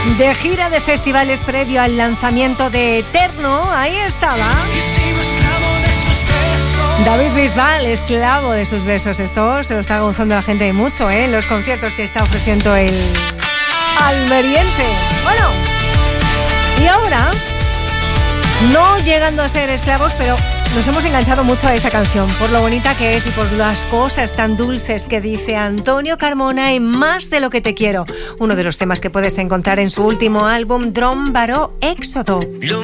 De gira de festivales previo al lanzamiento de Eterno, ahí estaba David Bisbal, esclavo de sus besos. Esto se lo está gozando la gente mucho, en los conciertos que está ofreciendo el almeriense. Bueno, y ahora, no llegando a ser esclavos, pero nos hemos enganchado mucho a esta canción, por lo bonita que es y por las cosas tan dulces que dice Antonio Carmona en Más de lo que te quiero, uno de los temas que puedes encontrar en su último álbum, Drom Baró Éxodo.